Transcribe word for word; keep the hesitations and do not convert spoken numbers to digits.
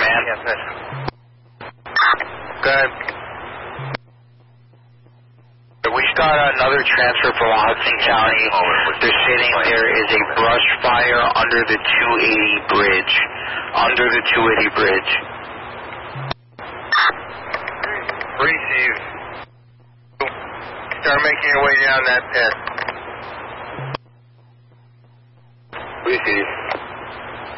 man. Yes, sir. Good. We just got another transfer from Hudson County. They're stating there is a brush fire under the two eighty bridge. Under the two eighty bridge. Receive. Start making your way down that pit. Receive.